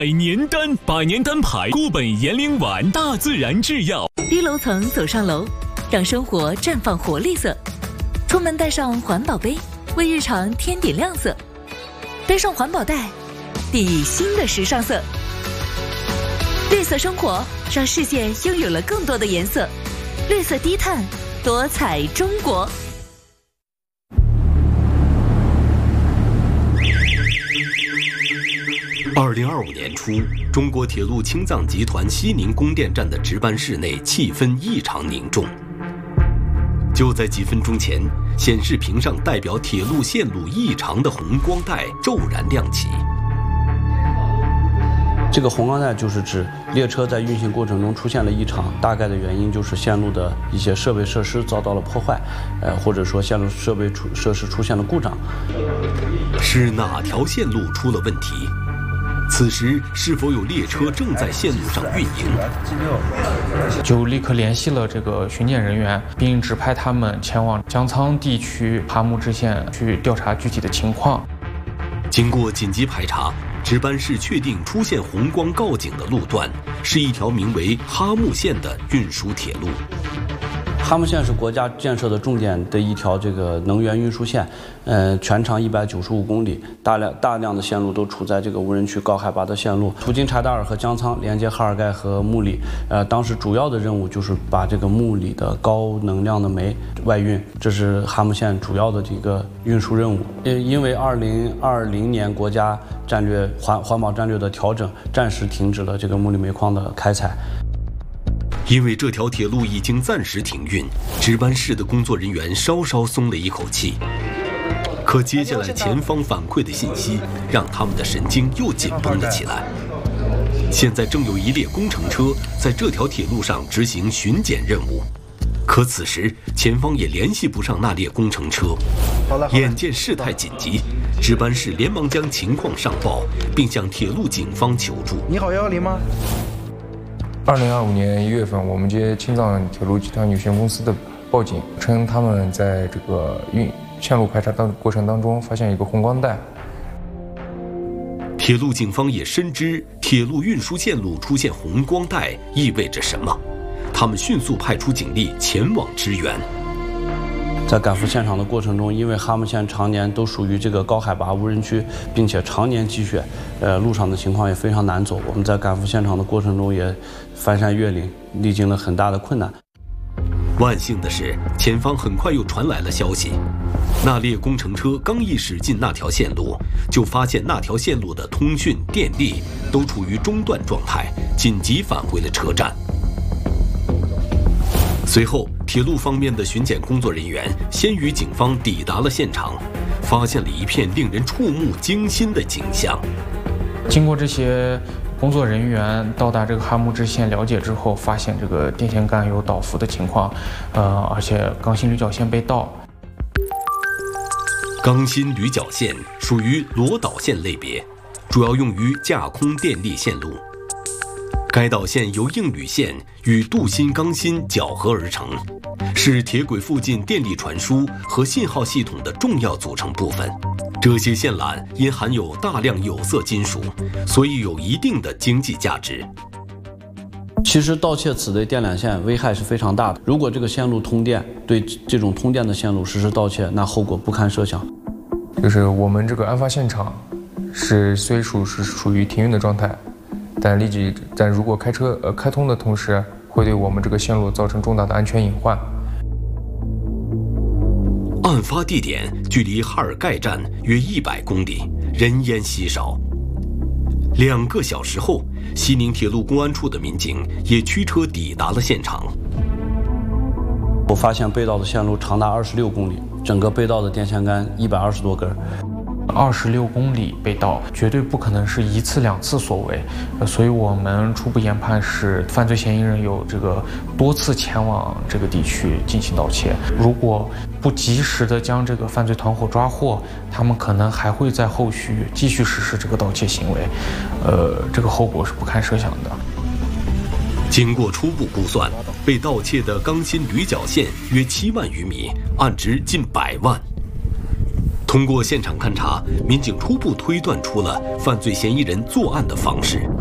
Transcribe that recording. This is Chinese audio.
百年单牌固本延龄丸，大自然制药。 低楼层走上楼，让生活绽放活力色。出门带上环保杯，为日常添点亮色。背上环保袋，递以新的时尚色。绿色生活，让世界拥有了更多的颜色。绿色低碳，多彩中国。 2025年初，中国铁路青藏集团西宁供电站的值班室内气氛异常凝重。就在几分钟前，显示屏上代表铁路线路异常的红光带骤然亮起。 这个红光带就是指列车在运行过程中出现了异常，大概的原因就是线路的一些设备设施遭到了破坏，或者说线路设备设施出现了故障。 是哪条线路出了问题？此时是否有列车正在线路上运营？ 就立刻联系了这个巡检人员，并指派他们前往江苍地区哈木支线去调查具体的情况。 经过紧急排查，值班室确定出现红光告警的路段是一条名为哈木线的运输铁路。 哈木线是国家建设的重点的一条这个能源运输线，全长195公里，大量的线路都处在这个无人区高海拔的线路，途经柴达尔和江苍，连接哈尔盖和木里。当时主要的任务就是把这个木里的高能量的煤外运，这是哈木线主要的这个运输任务。因为2020年国家战略环保战略的调整，暂时停止了这个木里煤矿的开采。 因为这条铁路已经暂时停运，值班室的工作人员稍稍松了一口气。可接下来前方反馈的信息让他们的神经又紧绷了起来。现在正有一列工程车在这条铁路上执行巡检任务，可此时前方也联系不上那列工程车。眼见事态紧急，值班室连忙将情况上报，并向铁路警方求助。 你好，110吗 ？2025年1月份，我们接青藏铁路集团有限公司的报警，称他们在这个线路排查过程当中发现一个红光带。 铁路警方也深知铁路运输线路出现红光带意味着什么，他们迅速派出警力前往支援。 在赶赴现场的过程中，因为哈木线常年都属于这个高海拔无人区，并且常年积雪，路上的情况也非常难走。我们在赶赴现场的过程中也翻山越岭，历经了很大的困难。 万幸的是，前方很快又传来了消息，那列工程车刚一驶进那条线路，就发现那条线路的通讯、电力都处于中断状态，紧急返回了车站。随后，铁路方面的巡检工作人员先于警方抵达了现场，发现了一片令人触目惊心的景象。 经过这些工作人员到达这个哈木支线了解之后，发现这个电线杆有倒伏的情况，而且钢芯铝角线被盗。 钢芯铝角线属于螺导线类别，主要用于架空电力线路。该导线由硬铝线与镀锌钢芯搅合而成，是铁轨附近电力传输和信号系统的重要组成部分。这些线缆因含有大量有色金属，所以有一定的经济价值。 其实盗窃此类电缆线危害是非常大的。如果这个线路通电，对这种通电的线路实施盗窃，那后果不堪设想。 就是我们这个案发现场虽属于停运的状态，但如果开通的同时，会对我们这个线路造成重大的安全隐患。 案发地点距离哈尔盖站约100公里，人烟稀少。2个小时后，西宁铁路公安处的民警也驱车抵达了现场。 我发现被盗的线路长达26公里，整个被盗的电线杆120多根。 26公里被盗，绝对不可能是1次2次所为，所以我们初步研判是犯罪嫌疑人有这个多次前往这个地区进行盗窃。如果不及时的将这个犯罪团伙抓获，他们可能还会在后续继续实施这个盗窃行为，这个后果是不堪设想的。 经过初步估算，被盗窃的钢芯铝角线约7万余米，案值近100万。 通过现场勘查，民警初步推断出了犯罪嫌疑人作案的方式。